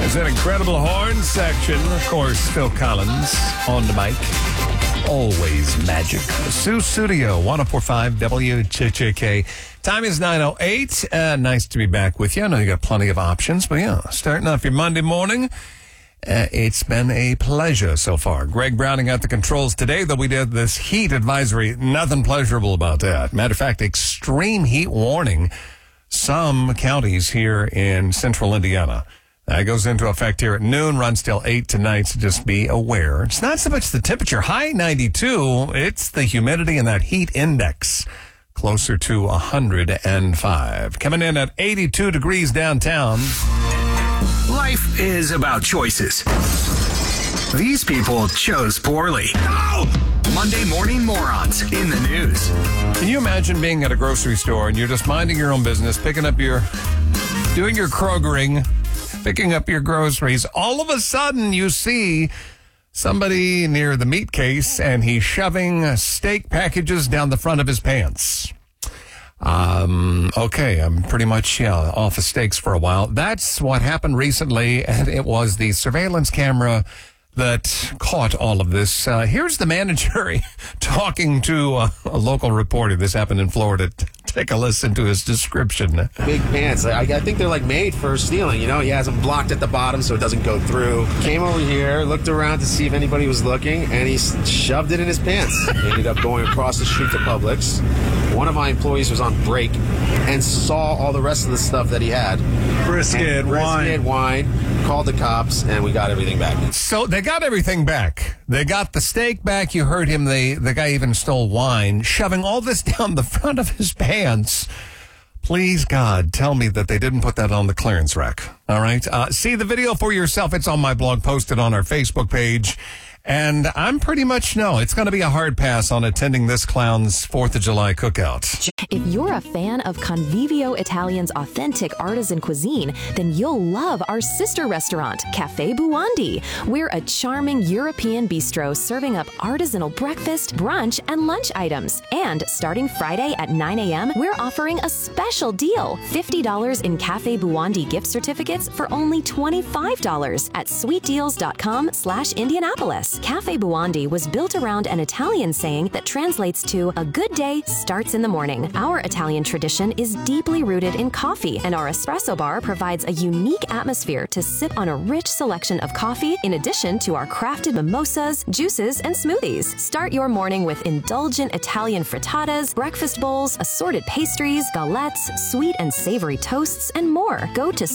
It's an incredible horn section. Of course, Phil Collins on the mic. Always magic. Sioux Studio, 104.5 WJJK. Time is 9:08. Nice to be back with you. I know you got plenty of options, but yeah, starting off your Monday morning. It's been a pleasure so far. Greg Browning at the controls today, though we did this heat advisory. Nothing pleasurable about that. Matter of fact, extreme heat warning. Some counties here in central Indiana. That goes into effect here at noon, runs till 8 tonight, so just be aware. It's not so much the temperature, high 92, it's the humidity and that heat index, closer to 105. Coming in at 82 degrees downtown. Life is about choices. These people chose poorly. No! Monday Morning Morons in the news. Can you imagine being at a grocery store and you're just minding your own business, doing your Krogering, picking up your groceries. All of a sudden, you see somebody near the meat case, and he's shoving steak packages down the front of his pants. Okay, I'm pretty much off of steaks for a while. That's what happened recently, and it was the surveillance camera that caught all of this. Here's the manager talking to a local reporter. This happened in Florida. Take a listen to his description. Big pants. I think they're like made for stealing. You know, he has them blocked at the bottom so it doesn't go through. Came over here, looked around to see if anybody was looking, and he shoved it in his pants. He ended up going across the street to Publix. One of my employees was on break and saw all the rest of the stuff that he had. Brisket, wine, called the cops, and we got everything back. So they got everything back. They got the steak back. You heard him. The guy even stole wine, shoving all this down the front of his pants. Please, God, tell me that they didn't put that on the clearance rack. All right. See the video for yourself. It's on my blog, posted on our Facebook page. And I'm pretty much it's going to be a hard pass on attending this clown's 4th of July cookout. If you're a fan of Convivio Italian's authentic artisan cuisine, then you'll love our sister restaurant, Cafe Buondi. We're a charming European bistro serving up artisanal breakfast, brunch, and lunch items. And starting Friday at 9 a.m., we're offering a special deal, $50 in Cafe Buondi gift certificates for only $25 at sweetdeals.com/Indianapolis. Cafe Buondi was built around an Italian saying that translates to "a good day starts in the morning." Our Italian tradition is deeply rooted in coffee, and our espresso bar provides a unique atmosphere to sip on a rich selection of coffee, in addition to our crafted mimosas, juices, and smoothies. Start your morning with indulgent Italian frittatas, breakfast bowls, assorted pastries, galettes, sweet and savory toasts, and more. Go to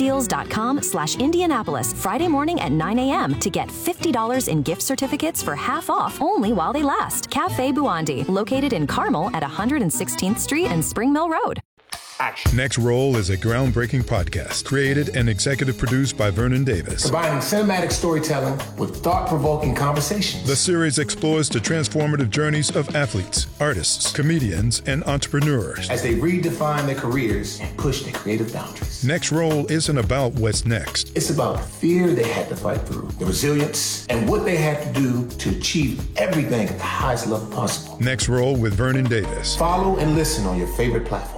sweetdeals.com/Indianapolis Friday morning at 9 a.m. to get $50 in gift certificates for half off only while they last. Cafe Buondi, located in Carmel at 116th Street and Spring Mill Road. Next Roll is a groundbreaking podcast created and executive produced by Vernon Davis. Combining cinematic storytelling with thought-provoking conversations. The series explores the transformative journeys of athletes, artists, comedians, and entrepreneurs as they redefine their careers and push their creative boundaries. Next Roll isn't about what's next. It's about the fear they had to fight through, the resilience, and what they had to do to achieve everything at the highest level possible. Next Roll with Vernon Davis. Follow and listen on your favorite platform.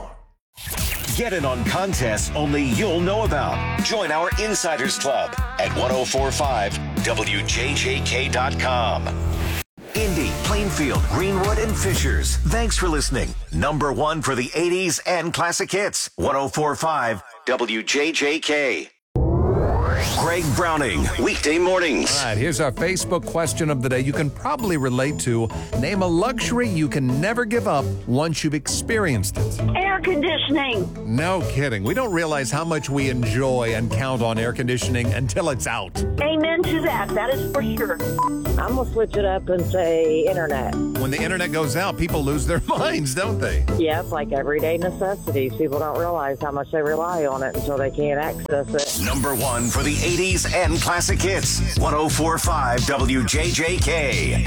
Get in on contests only you'll know about. Join our Insiders Club at 1045WJJK.com. Indy, Plainfield, Greenwood, and Fishers. Thanks for listening. Number one for the 80s and classic hits. 1045 WJJK. Greg Browning, weekday mornings. All right, here's our Facebook question of the day. You can probably relate to. Name a luxury you can never give up once you've experienced it. Air conditioning. No kidding. We don't realize how much we enjoy and count on air conditioning until it's out. Amen to that. That is for sure. I'm going to switch it up and say internet. When the internet goes out, people lose their minds, don't they? Yeah, it's like everyday necessities. People don't realize how much they rely on it until they can't access it. Number one for the 80s and classic hits. 1045 WJJK.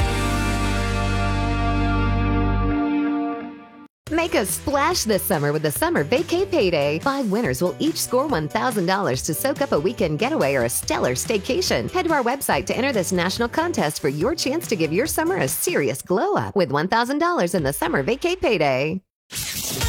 Make a splash this summer with the Summer Vacay Payday. 5 winners will each score $1,000 to soak up a weekend getaway or a stellar staycation. Head to our website to enter this national contest for your chance to give your summer a serious glow up with $1,000 in the Summer Vacay Payday.